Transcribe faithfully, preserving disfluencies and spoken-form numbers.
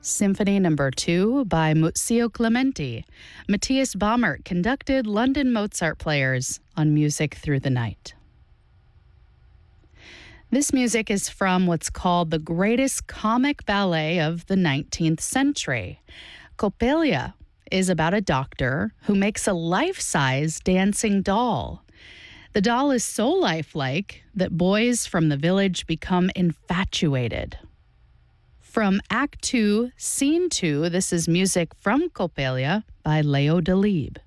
Symphony Number two by Muzio Clementi. Matthias Baumert conducted London Mozart players on Music Through the Night. This music is from what's called the greatest comic ballet of the nineteenth century. Coppelia is about a doctor who makes a life-size dancing doll. The doll is so lifelike that boys from the village become infatuated. From Act two, Scene two, this is music from Coppelia by Leo Delibes.